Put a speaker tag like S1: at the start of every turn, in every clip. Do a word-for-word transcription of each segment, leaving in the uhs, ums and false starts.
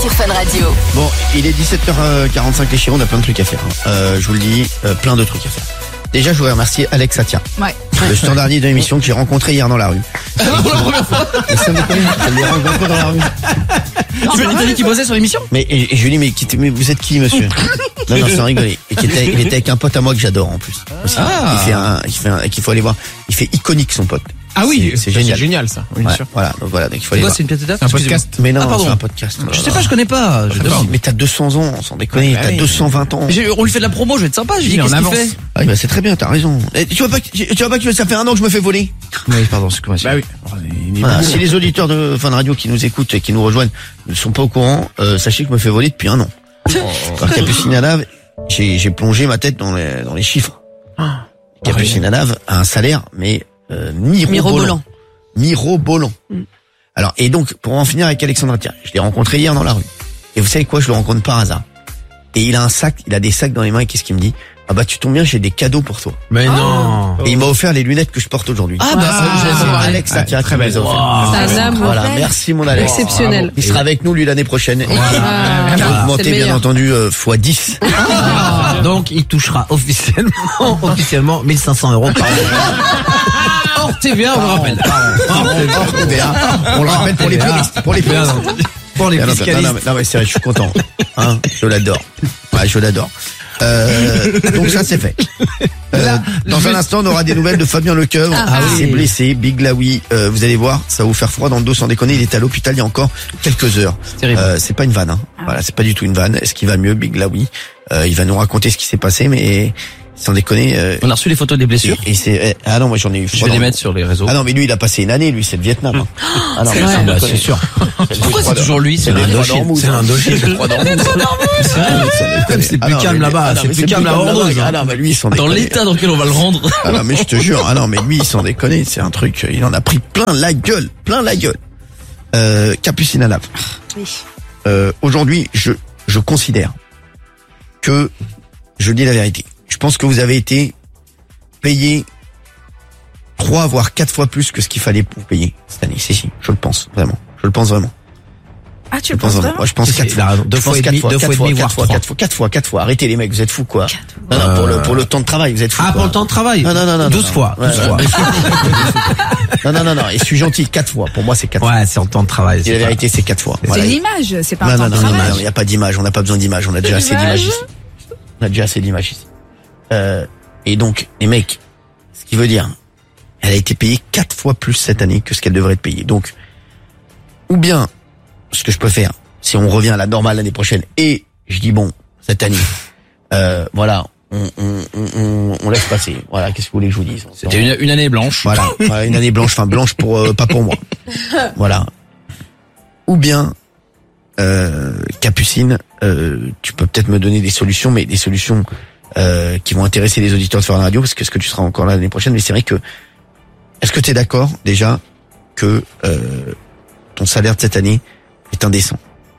S1: Sur Fun Radio.
S2: Bon, il est dix-sept heures quarante-cinq les chéris, on a plein de trucs à faire. Hein. Euh, je vous le dis, euh, plein de trucs à faire. Déjà, je voudrais remercier Alex Atia,
S3: Ouais.
S2: le standardier de l'émission que j'ai rencontré hier dans la rue. Mais ça me connaît, je l'ai rencontré dans la rue.
S3: Tu veux dire qu'il bossait sur l'émission?
S2: Mais et, et je lui dis mais, qui, mais vous êtes qui, monsieur? Non, non, sans rigoler. Et qui était, il était avec un pote à moi que j'adore en plus. Aussi.
S4: Ah.
S2: Il fait un, il fait un, qu'il faut aller voir. Il fait iconique son pote.
S4: Ah oui,
S2: c'est génial.
S4: C'est génial ça. Oui, bien
S2: Ouais,
S4: sûr.
S2: voilà, donc voilà, donc il faut
S3: C'est
S2: aller
S3: quoi,
S2: voir.
S3: c'est une pièce de théâtre?
S4: Un podcast.
S2: Mais non,
S3: Ah, pardon.
S2: c'est un podcast.
S3: Je sais pas, je connais pas. Je demande.
S2: Mais t'as deux cents ans, sans déconner.
S4: Ah,
S2: T'as
S4: oui.
S2: deux cent vingt ans.
S3: J'ai- On lui fait de la promo, je vais être sympa. Je lui dis
S4: Il est en
S3: qu'est-ce qu'il
S4: avance.
S3: fait.
S2: Ah, bah, c'est très bien, t'as raison. Et tu vois pas, que- tu vois pas que ça fait un an que je me fais voler?
S3: Oui, pardon, c'est quoi?
S4: Bah oui. Il est
S2: Voilà,
S4: bon.
S2: si les auditeurs de Fun Radio qui nous écoutent et qui nous rejoignent ne sont pas au courant, euh, sachez que je me fais voler depuis un an. Par Capucine Alave, j'ai, j'ai plongé ma tête dans les, dans les chiffres. Capucine Alave a un salaire, mais, euh, mirobolant.
S1: Mirobolant.
S2: Mirobolant. Alors, et donc, pour en finir avec Alexandre Atia, je l'ai rencontré hier dans la rue. Et vous savez quoi, je le rencontre par hasard. Et il a un sac, il a des sacs dans les mains et qu'est-ce qu'il me dit? Ah bah, tu tombes bien, j'ai des cadeaux pour toi.
S4: Mais non.
S2: Et il m'a offert les lunettes que je porte aujourd'hui.
S3: Ah, bah, ça, j'ai-
S2: c'est
S3: c'est
S2: Alex Atia
S4: Ah,
S2: qui
S4: très
S2: me les a
S4: belle.
S2: offerts.
S1: C'est un amour.
S2: Voilà, merci mon Alex.
S1: Exceptionnel.
S2: Il sera avec nous lui l'année prochaine.
S1: Ah,
S2: Il va
S1: c'est le
S2: augmenter bien
S1: meilleur.
S2: entendu euh, fois dix.
S5: Donc, il touchera officiellement, officiellement mille cinq cents euros par an.
S3: hors T V A, on le rappelle.
S2: Hors T V A. On le rappelle pour les puristes. Pour les puristes.
S5: Pour les
S2: Non, non,
S5: fiscalistes.
S2: non, mais- non, mais c'est vrai, je suis content. Hein, je l'adore. Ouais, je l'adore. Euh, donc ça c'est fait. Euh, dans un instant, on aura des nouvelles de Fabien Lecoeuvre.
S1: Ah,
S2: il s'est
S5: oui.
S2: blessé, Big Laoui. Euh, vous allez voir, ça va vous faire froid dans le dos sans déconner. Il est à l'hôpital il y a encore quelques heures.
S3: Terrible.
S2: Euh, c'est pas une vanne. Hein. Voilà, c'est pas du tout une vanne. Est-ce qu'il va mieux, Big Laoui? euh, Il va nous raconter ce qui s'est passé, mais sans déconner. Euh,
S3: On a reçu les photos des blessures.
S2: et, et c'est eh, ah non, moi j'en ai eu.
S3: Je
S2: froid
S3: vais les
S2: dans le
S3: mettre sur les réseaux.
S2: Ah non, mais lui, il a passé une année, lui, c'est le Vietnam. Hein. Ah non, mais
S1: vrai.
S2: sans
S5: Bah,
S2: déconner.
S5: c'est sûr.
S3: Pourquoi c'est toujours lui? C'est
S2: C'est
S3: le
S2: l'Indochine.
S5: C'est l'Indochine.
S2: C'est
S5: C'est plus calme là-bas, c'est plus calme à Ordoz.
S2: Ah non, mais lui, il s'en
S3: Dans
S2: déconne.
S3: l'état dans lequel on va le rendre.
S2: Ah non, mais je te jure, ah non, mais lui, il s'en déconne, c'est un truc, il en a pris plein la gueule, plein la gueule. Euh, Capucine Alave.
S1: Oui.
S2: Euh, aujourd'hui, je, je considère que, je dis la vérité, je pense que vous avez été payé trois voire quatre fois plus que ce qu'il fallait pour payer cette année. Si, si, je le pense, vraiment. Je le pense vraiment.
S1: Ah, tu
S2: Je
S1: le
S2: pense
S1: penses
S2: vraiment.
S1: vraiment?
S2: Moi, je pense
S5: Si,
S2: quatre
S5: si,
S2: fois.
S5: il a raison. Deux
S2: Je
S5: fois
S2: pense
S5: et
S2: quatre
S5: demi, deux
S2: quatre
S5: fois et demi,
S2: quatre
S5: voire
S2: fois,
S5: trois.
S2: quatre fois, quatre fois, quatre fois. Arrêtez les mecs, vous êtes fous, quoi. Non, non, pour le, pour le temps de travail, vous êtes fous.
S5: Ah,
S2: quoi.
S5: pour le temps de travail.
S2: Non, non, non, non,
S5: douze
S2: non.
S5: fois,
S2: Ouais,
S5: douze
S2: ouais.
S5: fois.
S2: Non, non, non, non, et je suis gentil, quatre fois. Pour moi, c'est quatre fois.
S5: Ouais, c'est en temps de travail.
S2: Et
S5: c'est
S2: la
S5: pas-
S2: vérité, c'est quatre fois.
S1: C'est
S2: Voilà.
S1: une image, c'est pas
S2: Non,
S1: un
S2: non,
S1: temps de
S2: non, non,
S1: travail.
S2: il n'y a pas d'image, on n'a pas besoin d'image, on a déjà assez d'images ici. On a déjà assez d'images ici. Euh, et donc, les mecs, ce qui veut dire, elle a été payée quatre fois plus cette année que ce qu'elle devrait être payée. Donc, ou bien, ce que je peux faire, si on revient à la normale l'année prochaine, et je dis bon, cette année, euh, voilà, on, on, on, on, on laisse passer. Voilà, qu'est-ce que vous voulez que je vous dise?
S3: C'était une, une année blanche.
S2: Voilà, voilà, une année blanche, enfin blanche pour euh, pas pour moi. Voilà. Ou bien euh, Capucine, euh, tu peux peut-être me donner des solutions, mais des solutions euh, qui vont intéresser les auditeurs de Fun Radio, parce que est-ce que tu seras encore là l'année prochaine? Mais c'est vrai que est-ce que tu es d'accord déjà que euh, ton salaire de cette année est indécent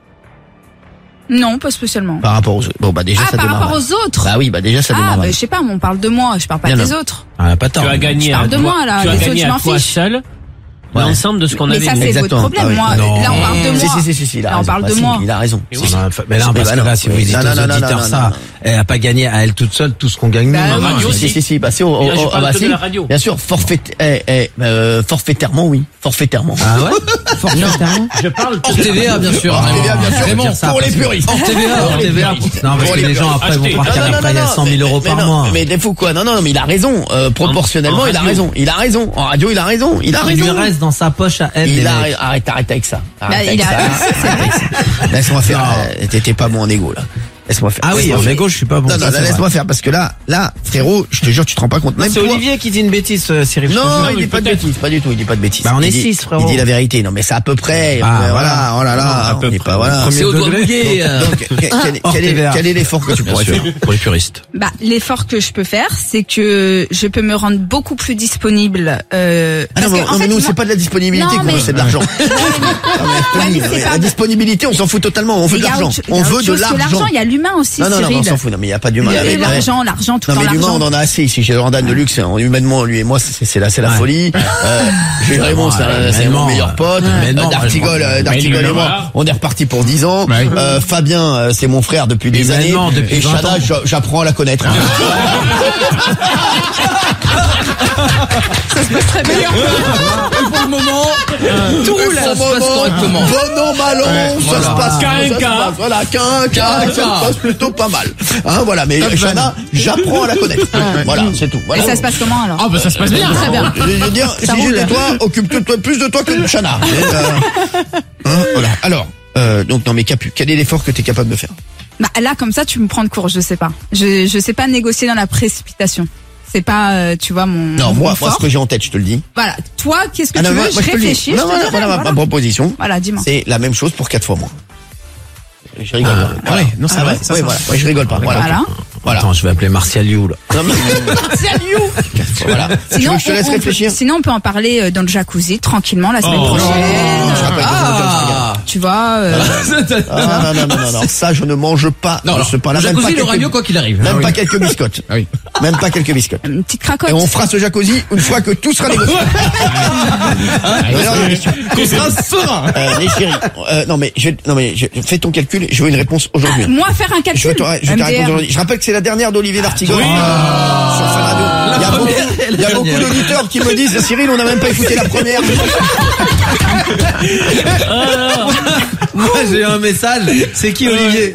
S1: Non, pas spécialement.
S2: par rapport aux autres? Bon bah déjà
S1: Ah,
S2: ça
S1: par
S2: démarre
S1: rapport
S2: mal.
S1: aux autres?
S2: Bah oui, bah déjà ça
S1: Ah,
S2: démarre
S1: bah,
S2: mal.
S1: je sais pas, on parle de moi, je parle pas
S2: Bien
S1: des
S2: non.
S1: autres.
S5: Ah, pas tort.
S6: Tu as gagné
S1: Je parle
S6: à
S1: de
S6: toi,
S1: moi, là,
S6: tu as
S1: les autres,
S6: gagné
S1: je m'en
S6: à toi
S1: fiche.
S6: seul
S2: Ouais.
S6: l'ensemble de ce qu'on
S1: Mais
S6: avait
S1: ça,
S6: mis.
S1: c'est votre
S2: Exactement.
S1: problème.
S2: Ah oui.
S1: Moi,
S5: Non.
S1: là, on parle de
S2: Si,
S1: moi.
S2: si, si, si, si, il a
S1: Là, on
S2: raison.
S1: parle
S2: Bah,
S1: de
S2: si,
S1: moi.
S2: il a raison.
S6: Et
S2: Si,
S6: oui.
S2: si.
S5: Non, mais là,
S2: Mais
S5: parce
S2: bah
S5: que
S2: non.
S5: là, si vous dites
S2: Non,
S5: aux
S2: non, non, non,
S5: auditeurs
S2: non,
S5: ça,
S2: non, non.
S5: elle a pas gagné à elle toute seule tout ce qu'on gagne nous.
S1: Bah,
S5: Non,
S1: oui.
S5: non,
S6: radio
S5: je-
S2: Si,
S6: aussi.
S2: si, si, bah, c'est au, au,
S6: Là, je
S2: au-
S6: parle
S2: ah, bah,
S6: que de
S2: si.
S6: la radio.
S2: Bien sûr, forfait, eh, eh, euh, forfaitairement, oui. Forfaitairement.
S5: Ah ouais? Forfaitairement?
S6: Je parle
S3: Hors T V A, bien sûr.
S2: Hors T V A, bien sûr.
S3: Vraiment.
S5: Ça,
S2: Pour les
S5: parce que-
S2: puristes.
S3: Hors T V A, hors T V A.
S5: Non, parce
S2: Pour
S5: que
S2: les
S5: les gens après vont
S6: Achetez.
S5: croire qu'elle a payé cent mille euros
S2: mais
S5: par
S2: non,
S5: mois.
S2: Mais des fous quoi. Non, non, non, mais il a raison. Euh, proportionnellement,
S6: En- en
S2: il a
S6: radio.
S2: raison. Il a raison. En radio, il a raison. Il a
S5: Il lui
S2: raison.
S5: reste dans sa poche à elle.
S2: Il
S5: les
S2: a,
S5: mecs.
S2: arrête, arrête avec ça. Arrête
S1: Bah,
S2: avec
S1: il a-
S2: ça. Arrête avec ça. Laisse-moi faire. euh, T'étais pas bon en égo, là. Laisse-moi faire.
S5: Ah oui,
S2: Laisse-moi
S5: en
S2: faire.
S5: égo, je suis pas bon.
S2: Non, non,
S5: Ça,
S2: là,
S5: c'est vrai.
S2: laisse-moi faire parce que là, là, frérot, je te jure, tu te rends pas compte. Même
S5: C'est
S2: toi-
S5: Olivier qui dit une bêtise, euh, Cyril.
S2: Non,
S6: Non,
S2: il
S6: mais
S2: dit pas de
S6: peut-être.
S2: bêtises, pas du tout, il dit pas de bêtises.
S5: Bah, on
S2: Il
S5: est
S2: dit-
S5: six, frérot.
S2: Il dit la vérité, non mais c'est à peu près,
S5: Ah,
S2: euh,
S5: voilà.
S2: voilà, oh là là,
S6: à
S2: on
S6: peu
S2: n'est
S6: près.
S2: pas, voilà.
S5: Premier
S3: C'est au doigt
S5: degré.
S3: mouillé. euh.
S2: Donc, quel, quel-
S5: Hors
S2: quel est,
S5: T V A.
S2: quel est l'effort que tu
S3: Bien
S2: pourrais
S3: sûr,
S2: faire?
S3: pour les puristes.
S1: Bah, l'effort que je peux faire, c'est que je peux me rendre beaucoup plus disponible. Euh,
S2: Ah non,
S1: parce
S2: mais,
S1: que, en
S2: non, mais
S1: fait,
S2: nous,
S1: moi-
S2: c'est pas de la disponibilité
S1: Non,
S2: qu'on
S1: mais-
S2: veut, c'est de l'argent. Non, mais,
S1: Ouais, mais c'est
S2: la
S1: pas-
S2: disponibilité, on s'en fout totalement, on veut
S1: Mais
S2: de
S1: il y a
S2: l'argent.
S1: autre- il y a
S2: On
S1: autre
S2: veut de
S1: chose que
S2: l'argent.
S1: Il y a l'humain l'humain aussi,
S2: Non, non, non,
S1: Cyril.
S2: on s'en fout. Non, mais il y a pas d'humain.
S1: Il y a
S2: Avec-
S1: L'argent, l'argent, tout
S2: Non,
S1: le temps
S2: mais l'humain,
S1: l'argent.
S2: on en a assez ici chez Jordan de Luxe. On, humainement, lui et moi, c'est c'est la, c'est la
S5: Ouais.
S2: folie. Euh, Jules Raymond, c'est un- c'est mon
S5: humainement,
S2: meilleur pote.
S5: humainement,
S2: Euh, D'Artigol, euh, D'Artigol
S3: Mais
S2: et moi,
S3: voilà.
S2: on est reparti pour dix ans.
S3: Ouais.
S2: Euh, Fabien, euh, c'est mon frère depuis des années.
S5: Humainement, depuis
S2: Et
S5: vingt
S2: Chana,
S5: ans.
S2: j'a- j'apprends à la connaître.
S1: Très bien.
S3: Pour le moment,
S1: Tout roule.
S3: ça se passe correctement.
S2: Bon an, mal an, ça
S5: voilà.
S2: se passe.
S3: Qu'un,
S2: ça se
S3: qu'un.
S2: passe. Voilà, qu'un, qu'un, ça se passe plutôt pas mal. Hein, voilà, mais Chana, j'apprends à la connaître. Voilà, c'est tout.
S1: Et
S2: Voilà.
S1: ça se passe comment alors?
S3: Ah bah ça se passe bien.
S1: Très bien.
S2: Je veux dire,
S1: Ça
S2: si
S1: roule.
S2: j'étais toi, occupe-toi plus de toi que de Chana. Et, euh, hein, voilà. Alors, euh, donc dans mes capus, quel est l'effort que tu es capable de faire?
S1: Bah, là, comme ça, tu me prends de court, je sais pas. Je, je sais pas négocier dans la précipitation. C'est pas, euh, tu vois, mon.
S2: Non,
S1: mon
S2: moi, moi,
S1: fort.
S2: ce que j'ai en tête, je te le dis.
S1: Voilà. Toi, qu'est-ce que
S2: Ah,
S1: tu
S2: non,
S1: veux?
S2: moi, moi,
S1: Je
S2: te le dis.
S1: réfléchis.
S2: Non,
S1: je te
S2: voilà,
S1: dirai,
S2: voilà ma,
S1: voilà.
S2: ma proposition.
S1: Voilà, dis-moi.
S2: C'est la même chose pour quatre fois moins. Je rigole
S5: Ah,
S2: pas. Voilà.
S3: ouais, non, c'est
S2: Ah,
S3: vrai,
S2: ouais,
S3: ça,
S2: ouais,
S3: ça.
S2: voilà. Ouais, je rigole pas. Voilà.
S1: Voilà.
S2: Voilà.
S5: Attends, je vais appeler Martial You, là.
S2: Non, mais- voilà. Tu veux
S1: Sinon,
S2: que je te
S1: on-
S2: laisse
S1: on peut-
S2: réfléchir?
S1: sinon, on peut en parler euh, dans le jacuzzi tranquillement la semaine
S3: Oh.
S1: prochaine.
S2: Non, je rappelle que c'est un job, ce gars.
S1: Tu vois. euh,
S2: Ah, non, non, non, non, non. Ça, je ne mange pas.
S3: Non,
S2: de
S3: alors,
S2: ce pain-là.
S3: le
S2: Même pas
S3: jacuzzi, il aura
S2: quelques-
S3: mieux quoi qu'il arrive.
S2: Même
S3: Ah oui.
S2: pas quelques biscottes.
S3: Ah oui.
S2: Même pas quelques biscottes.
S1: une petite cracotte.
S2: Et on fera ce jacuzzi une fois que tout sera négocié. Alors,
S3: Qu'on sera serein.
S2: euh, les chéris, euh, non mais je, non mais je, fais ton calcul. Je veux une réponse aujourd'hui.
S1: Moi, faire un
S2: Je
S1: calcul.
S2: veux te, je veux te
S1: M D R.
S2: répondre aujourd'hui. Je rappelle que c'est la dernière d'Olivier D'Artigol.
S3: Oui.
S2: euh, sur Fun Radio. Il y a beaucoup,
S3: première,
S2: il y a
S3: la
S2: beaucoup
S3: dernière.
S2: d'auditeurs qui me disent, Cyril, on n'a même pas écouté la première.
S5: Moi, j'ai un message. C'est qui, Olivier?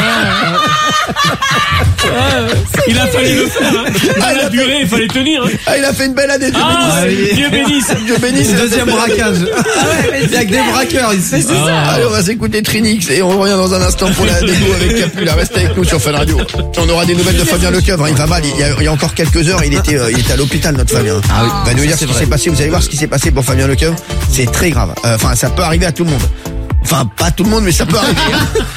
S3: Il a fallu le faire. Hein.
S2: Ah,
S3: À
S2: il a
S3: la
S2: fait-
S3: durée, il fallait tenir. Hein.
S2: Ah, il a fait une belle année. Dieu
S3: Ah,
S2: bénisse.
S3: Dieu bénisse.
S2: Dieu bénisse.
S5: Deuxième braquage. Il y a que des braqueurs ici.
S2: Allez, on va s'écouter Trinix et on revient dans un instant pour la dégo avec Capu. Là, restez avec nous sur Fun Radio. On aura des nouvelles de Fabien Lecoeuvre. Il va mal. Il y a, il y a encore quelques heures, il était, euh, il était à l'hôpital, notre Fabien.
S5: Ah oui,
S2: Il va nous
S5: ça,
S2: dire ce
S5: c'est
S2: qui
S5: vrai.
S2: s'est passé. Vous allez voir ce qui s'est passé pour Fabien Lecoeuvre. C'est très grave. Euh, Enfin, ça peut arriver à tout le monde. Enfin, pas à tout le monde, mais ça peut arriver.